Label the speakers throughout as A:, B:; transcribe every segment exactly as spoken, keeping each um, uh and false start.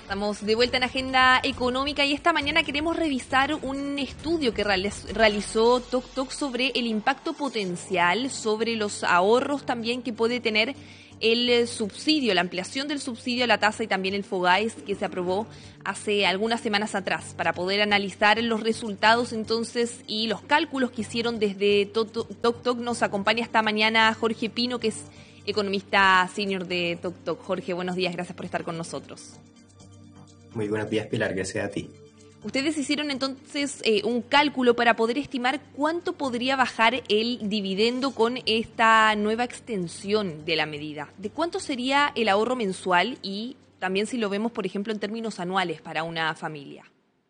A: Estamos de vuelta en Agenda Económica y esta mañana queremos revisar un estudio que realizó Toc Toc sobre el impacto potencial, sobre los ahorros también que puede tener el subsidio, la ampliación del subsidio a la tasa y también el FOGAES que se aprobó hace algunas semanas atrás, para poder analizar los resultados entonces y los cálculos que hicieron desde Toc Toc. Nos acompaña esta mañana Jorge Pino, que es economista senior de Toc Toc. Jorge, buenos días, gracias por estar con nosotros.
B: Muy buenos días, Pilar, gracias a ti.
A: Ustedes hicieron entonces eh, un cálculo para poder estimar cuánto podría bajar el dividendo con esta nueva extensión de la medida. ¿De cuánto sería el ahorro mensual y también si lo vemos, por ejemplo, en términos anuales para una familia?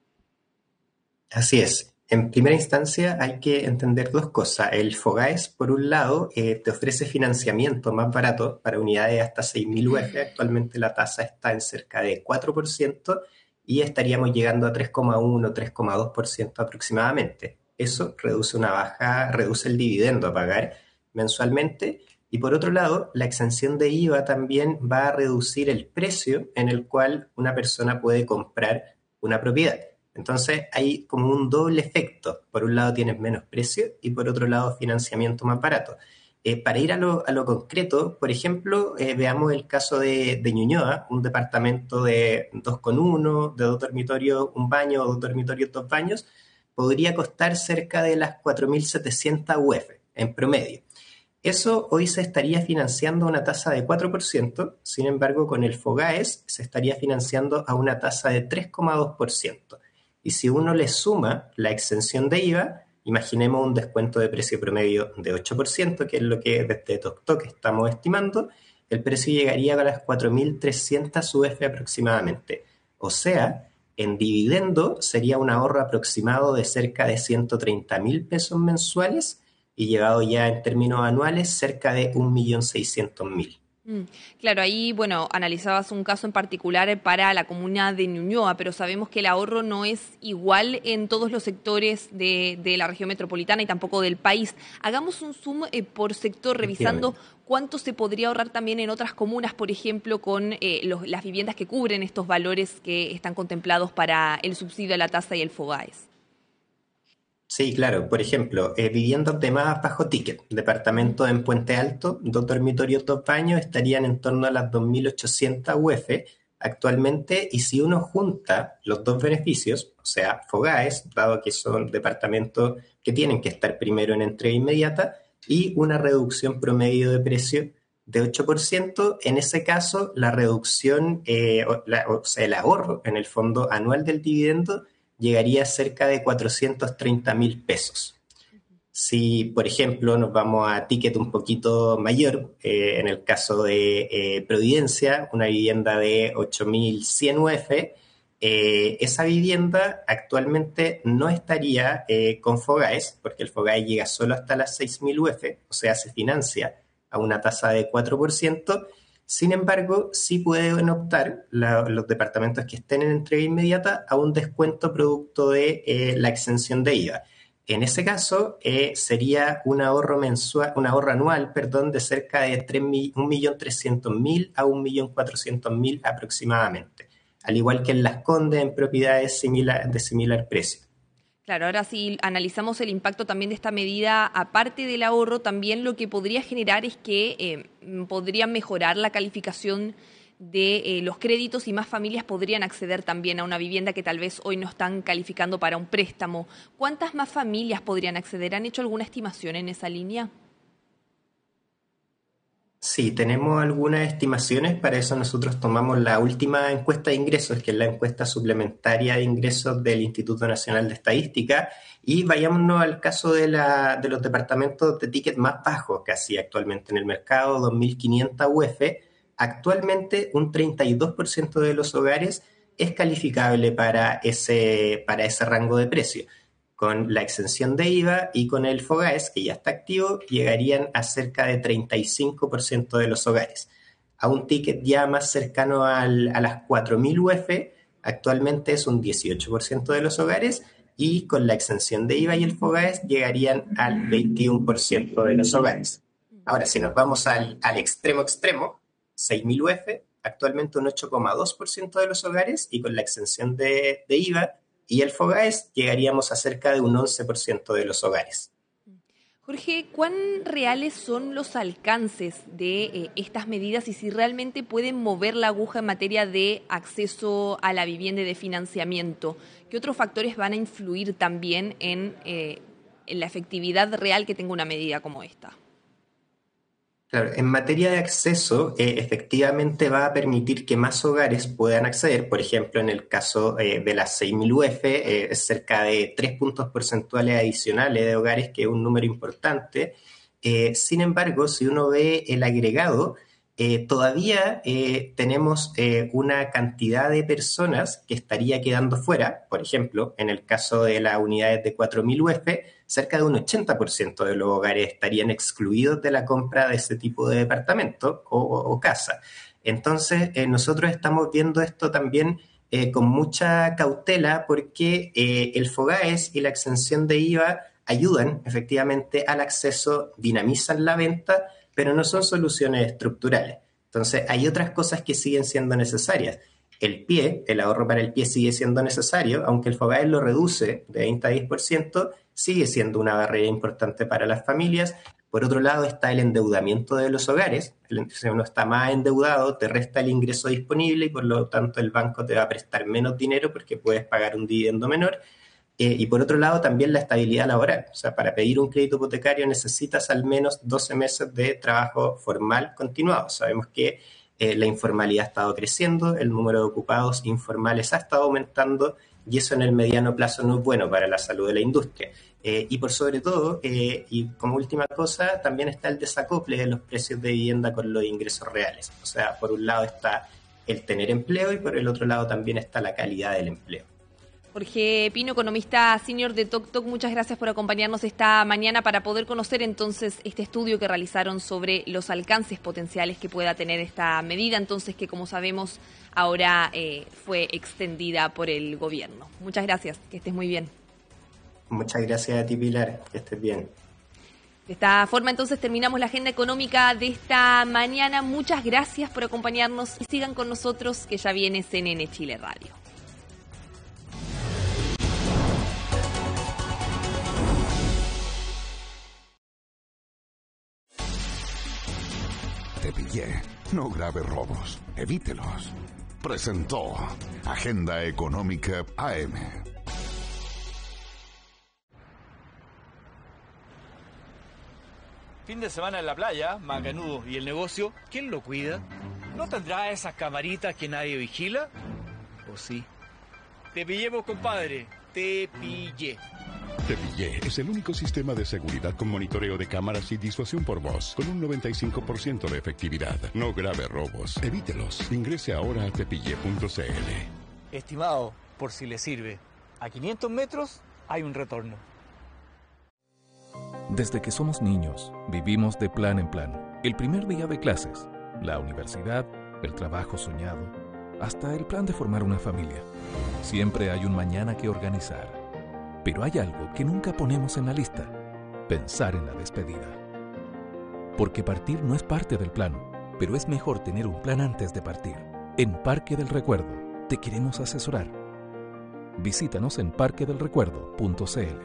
B: Así es. En primera instancia hay que entender dos cosas. El FOGAES, por un lado, eh, te ofrece financiamiento más barato para unidades hasta seis mil U F. Actualmente la tasa está en cerca de cuatro por ciento y estaríamos llegando a tres coma uno, tres coma dos por ciento aproximadamente. Eso reduce una baja, reduce el dividendo a pagar mensualmente. Y por otro lado, la exención de I V A también va a reducir el precio en el cual una persona puede comprar una propiedad. Entonces hay como un doble efecto. Por un lado tienes menos precio y por otro lado financiamiento más barato. Eh, para ir a lo, a lo concreto, por ejemplo, eh, veamos el caso de, de Ñuñoa, un departamento de dos con uno, de dos dormitorios, un baño, dos dormitorios, dos baños, podría costar cerca de las cuatro mil setecientas U F en promedio. Eso hoy se estaría financiando a una tasa de cuatro por ciento, sin embargo con el FOGAES se estaría financiando a una tasa de tres coma dos por ciento. Y si uno le suma la exención de I V A, imaginemos un descuento de precio promedio de ocho por ciento, que es lo que desde Toc Toc estamos estimando, el precio llegaría a las cuatro mil trescientas U F aproximadamente. O sea, en dividendo sería un ahorro aproximado de cerca de ciento treinta mil pesos mensuales y llevado ya en términos anuales cerca de un millón seiscientos mil.
A: Mm, claro, ahí, bueno, analizabas un caso en particular para la comuna de Ñuñoa, pero sabemos que el ahorro no es igual en todos los sectores de, de la región metropolitana y tampoco del país. Hagamos un zoom eh, por sector, revisando cuánto se podría ahorrar también en otras comunas, por ejemplo, con eh, los, las viviendas que cubren estos valores que están contemplados para el subsidio a la tasa y el FOGAES.
B: Sí, claro. Por ejemplo, eh, viviendas de más bajo ticket, departamentos en Puente Alto, dos dormitorios, dos baños, estarían en torno a las dos mil ochocientas U F actualmente, y si uno junta los dos beneficios, o sea, FOGAES, dado que son departamentos que tienen que estar primero en entrega inmediata, y una reducción promedio de precio de ocho por ciento, en ese caso la reducción, eh, o, la, o sea, el ahorro en el fondo anual del dividendo llegaría a cerca de cuatrocientos treinta mil pesos. Si, por ejemplo, nos vamos a ticket un poquito mayor, eh, en el caso de eh, Providencia, una vivienda de ocho mil cien U F, eh, esa vivienda actualmente no estaría eh, con FOGAES, porque el FOGAES llega solo hasta las seis mil U F, o sea, se financia a una tasa de cuatro por ciento. Sin embargo, sí pueden optar la, los departamentos que estén en entrega inmediata a un descuento producto de eh, la exención de I V A. En ese caso, eh, sería un ahorro mensual, un ahorro anual, perdón, de cerca de un millón trescientos mil a un millón cuatrocientos mil aproximadamente, al igual que en Las Condes, en propiedades similar, de similar precio.
A: Claro, ahora si analizamos el impacto también de esta medida, aparte del ahorro, también lo que podría generar es que eh, podría mejorar la calificación de eh, los créditos y más familias podrían acceder también a una vivienda que tal vez hoy no están calificando para un préstamo. ¿Cuántas más familias podrían acceder? ¿Han hecho alguna estimación en esa línea?
B: Sí, tenemos algunas estimaciones. Para eso nosotros tomamos la última encuesta de ingresos, que es la encuesta suplementaria de ingresos del Instituto Nacional de Estadística, y vayámonos al caso de, la, de los departamentos de ticket más bajos que hay actualmente en el mercado, dos mil quinientas U F. Actualmente un treinta y dos por ciento de los hogares es calificable para ese, para ese rango de precio. Con la exención de I V A y con el FOGAES, que ya está activo, llegarían a cerca de treinta y cinco por ciento de los hogares. A un ticket ya más cercano al, a las cuatro mil U F, actualmente es un dieciocho por ciento de los hogares, y con la exención de I V A y el FOGAES llegarían al veintiuno por ciento de los hogares. Ahora, si nos vamos al, al extremo extremo, seis mil U F, actualmente un ocho coma dos por ciento de los hogares, y con la exención de, de I V A y el FOGAES llegaríamos a cerca de un once por ciento de los hogares.
A: Jorge, ¿cuán reales son los alcances de eh, estas medidas y si realmente pueden mover la aguja en materia de acceso a la vivienda y de financiamiento? ¿Qué otros factores van a influir también en, eh, en la efectividad real que tenga una medida como esta?
B: Claro, en materia de acceso, eh, efectivamente va a permitir que más hogares puedan acceder. Por ejemplo, en el caso eh, de las seis mil U F, eh, es cerca de tres puntos porcentuales adicionales de hogares, que es un número importante. Eh, sin embargo, si uno ve el agregado, eh, todavía eh, tenemos eh, una cantidad de personas que estaría quedando fuera. Por ejemplo, en el caso de las unidades de cuatro mil U F, cerca de un ochenta por ciento de los hogares estarían excluidos de la compra de ese tipo de departamento o, o casa. Entonces, eh, nosotros estamos viendo esto también eh, con mucha cautela, porque eh, el FOGAES y la exención de I V A ayudan efectivamente al acceso, dinamizan la venta, pero no son soluciones estructurales. Entonces, hay otras cosas que siguen siendo necesarias. El P I E, el ahorro para el P I E, sigue siendo necesario, aunque el FOGAES lo reduce de veinte a diez por ciento, sigue siendo una barrera importante para las familias. Por otro lado está el endeudamiento de los hogares. Si uno está más endeudado, te resta el ingreso disponible y por lo tanto el banco te va a prestar menos dinero porque puedes pagar un dividendo menor. Eh, y por otro lado también la estabilidad laboral. O sea, para pedir un crédito hipotecario necesitas al menos doce meses de trabajo formal continuado. Sabemos que eh, la informalidad ha estado creciendo, el número de ocupados informales ha estado aumentando, y eso en el mediano plazo no es bueno para la salud de la industria. Eh, y por sobre todo, eh, y como última cosa, también está el desacople de los precios de vivienda con los ingresos reales. O sea, por un lado está el tener empleo y por el otro lado también está la calidad del empleo.
A: Jorge Pino, economista senior de TokTok, muchas gracias por acompañarnos esta mañana para poder conocer entonces este estudio que realizaron sobre los alcances potenciales que pueda tener esta medida, entonces que como sabemos ahora eh, fue extendida por el gobierno. Muchas gracias, que estés muy bien.
B: Muchas gracias a ti, Pilar, que estés bien.
A: De esta forma entonces terminamos la agenda económica de esta mañana. Muchas gracias por acompañarnos y sigan con nosotros que ya viene C N N Chile Radio.
C: Te pillé. No grave robos. Evítelos. Presentó Agenda Económica A M.
D: Fin de semana en la playa, Macanudo, ¿y el negocio? ¿Quién lo cuida? ¿No tendrá esas camaritas que nadie vigila? ¿O sí? Te pillemos, compadre. Te pillé.
E: Te Pillé es el único sistema de seguridad con monitoreo de cámaras y disuasión por voz, con un noventa y cinco por ciento de efectividad. No grave robos. Evítelos. Ingrese ahora a tepillé punto c l.
D: Estimado, por si le sirve, a quinientos metros hay un retorno.
F: Desde que somos niños, vivimos de plan en plan. El primer día de clases, la universidad, el trabajo soñado, hasta el plan de formar una familia. Siempre hay un mañana que organizar. Pero hay algo que nunca ponemos en la lista: pensar en la despedida. Porque partir no es parte del plan, pero es mejor tener un plan antes de partir. En Parque del Recuerdo te queremos asesorar. Visítanos en parque del recuerdo punto c l.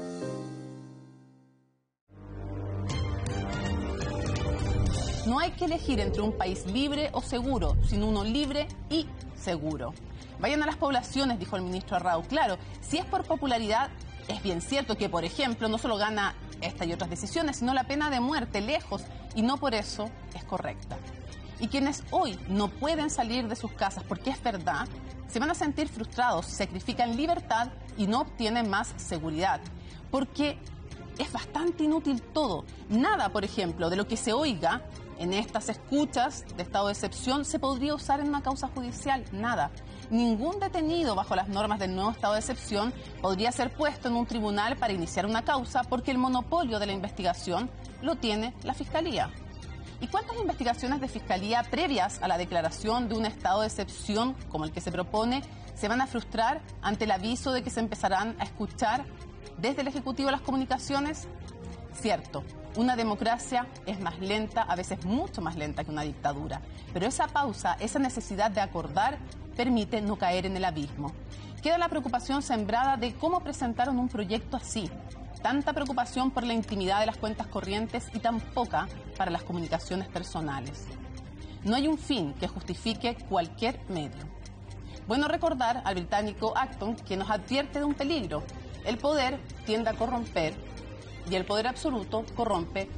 G: No hay que elegir entre un país libre o seguro, sino uno libre y seguro. Vayan a las poblaciones, dijo el ministro Arrau. Claro, si es por popularidad, es bien cierto que, por ejemplo, no solo gana esta y otras decisiones, sino la pena de muerte lejos, y no por eso es correcta. Y quienes hoy no pueden salir de sus casas porque es verdad, se van a sentir frustrados, sacrifican libertad y no obtienen más seguridad. Porque es bastante inútil todo. Nada, por ejemplo, de lo que se oiga en estas escuchas de estado de excepción se podría usar en una causa judicial. Nada. Ningún detenido bajo las normas del nuevo estado de excepción podría ser puesto en un tribunal para iniciar una causa porque el monopolio de la investigación lo tiene la Fiscalía. ¿Y cuántas investigaciones de Fiscalía previas a la declaración de un estado de excepción como el que se propone se van a frustrar ante el aviso de que se empezarán a escuchar desde el Ejecutivo las comunicaciones? Cierto, Una democracia es más lenta, a veces mucho más lenta que una dictadura, pero esa pausa, esa necesidad de acordar, permite no caer en el abismo. Queda la preocupación sembrada de cómo presentaron un proyecto así. Tanta preocupación por la intimidad de las cuentas corrientes y tan poca para las comunicaciones personales. No hay un fin que justifique cualquier medio. Bueno recordar al británico Acton, que nos advierte de un peligro. El poder tiende a corromper y el poder absoluto corrompe